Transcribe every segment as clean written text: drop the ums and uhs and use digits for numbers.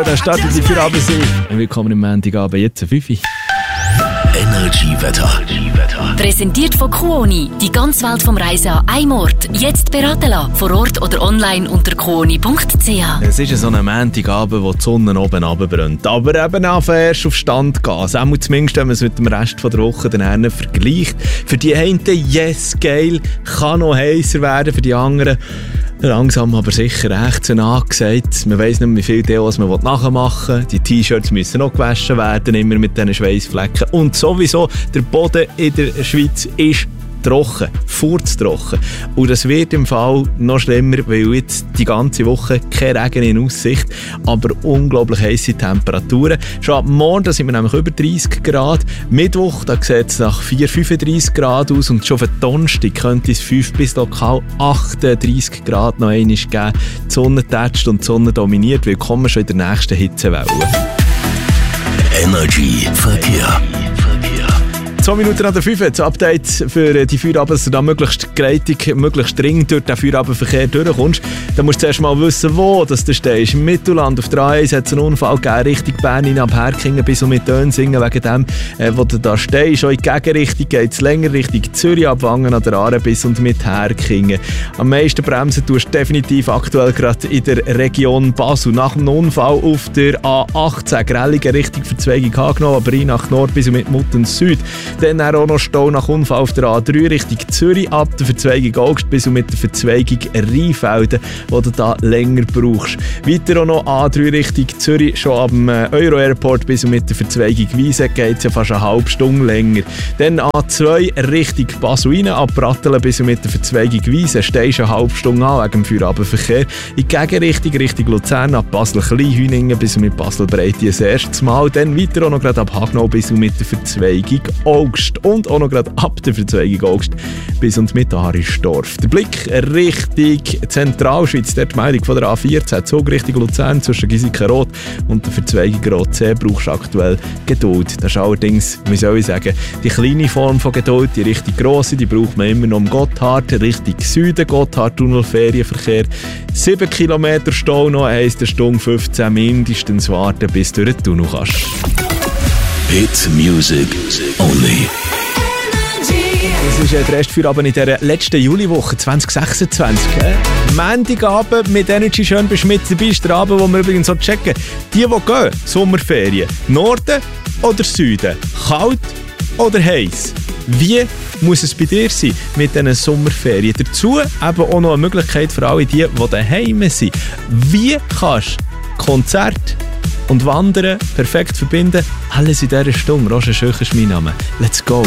Da startet die Feierabend-See. Willkommen im Montagabend, jetzt 5 Uhr. Energy-Wetter. Präsentiert von Kuoni. Die ganze Welt vom Reisen an einem Ort. Jetzt beraten lassen. Vor Ort oder online unter kuoni.ch. Es ist so ein Montagabend, wo die Sonne oben runterbrennt. Aber eben erst auf Stand gehen. Also zumindest, wenn man es mit dem Rest der Woche dann vergleicht. Für die einen, yes, geil, kann noch heißer werden. Für die anderen langsam aber sicher echt so angesagt. Man weiss nicht mehr, wie viel Deos man nachmachen will. Die T-Shirts müssen noch gewaschen werden, immer mit diesen Schweissflecken. Und sowieso, der Boden in der Schweiz ist trocken, furztrocken. Und das wird im Fall noch schlimmer, weil jetzt die ganze Woche kein Regen in Aussicht, aber unglaublich heisse Temperaturen. Schon ab morgen, da sind wir nämlich über 30 Grad. Mittwoch, da sieht es nach 35 Grad aus und schon für Donnerstag könnte es 5 bis lokal 38 Grad noch einmal geben. Die Sonne tätscht und die Sonne dominiert. Willkommen schon in der nächsten Hitzewelle. Energy Verkehr. 2 Minuten nach der 5 das Update für die Feierabend, dass du da möglichst gleitig, möglichst dringend durch den Feierabendverkehr durchkommst. Dann musst du zuerst mal wissen, wo das du stehst. Im Mittelland auf der A1 hat es einen Unfall gegeben, Richtung Bern hin ab Herkingen bis und mit Dönsingen. Wegen dem, wo du da stehst, auch in die Gegenrichtung geht es länger Richtung Zürich, ab Wangen an der Aare bis und mit Herkingen. Am meisten bremsen tust du definitiv aktuell gerade in der Region Basel. Nach dem Unfall auf der A18 Grelligen Richtung Verzweigung angenommen, aber rein nach Nord bis und mit Mutten Süd. Dann auch noch Stau nach Unfall auf der A3 Richtung Zürich ab der Verzweigung Augst bis und mit der Verzweigung Rheinfelden, wo du da länger brauchst. Weiter auch noch A3 Richtung Zürich, schon ab dem Euro-Airport bis und mit der Verzweigung Wiese geht es ja fast eine halbe Stunde länger. Dann A2 Richtung Basel rein, ab Brattelen bis und mit der Verzweigung Wiese stehst du eine halbe Stunde an wegen dem Feierabendverkehr. In die Gegenrichtung Richtung Luzern ab Basel-Kleinhüningen bis und mit Basel-Breite das erste Mal. Dann weiter auch noch gerade ab Hagnau bis und mit der Verzweigung Augst. Und auch noch gerade ab der Verzweigung Augst bis und mit Aristorf. Der Blick Richtung Zentralschweiz, der die Meldung von der A14, Zug Richtung Luzern zwischen Gisiken-Rot und der Verzweigung Rot-C brauchst du aktuell Geduld. Das ist allerdings, wie soll ich sagen, die kleine Form von Geduld, die richtig grosse, die braucht man immer noch am Gotthard, Richtung Süden, Gotthard-Tunnel, Ferienverkehr. 7 Kilometer Stau noch, heisst eine Stunde 15 mindestens warten, bis du durch den Tunnel kannst. Hit Music Only. Das ist der erste Feierabend in dieser letzten Juliwoche 2026. Montagabend mit Energy schön bist mit dabei. Ist der Abend, wo wir übrigens so checken. Die gehen, Sommerferien, Norden oder Süden, kalt oder heiß? Wie muss es bei dir sein mit diesen Sommerferien? Dazu eben auch noch eine Möglichkeit für alle die daheim sind. Wie kannst du Konzerte und Wandern perfekt verbinden? Alles in dieser Stunde. Roger Schöcher ist mein Name. Let's go!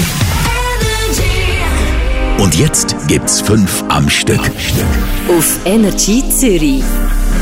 Und jetzt gibt's 5 am Stück. Auf Energy Zürich.